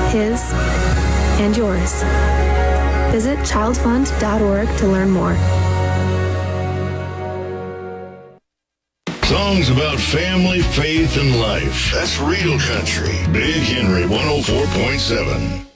his, and yours. Visit childfund.org to learn more. Songs about family, faith, and life. That's real country. Big Henry 104.7.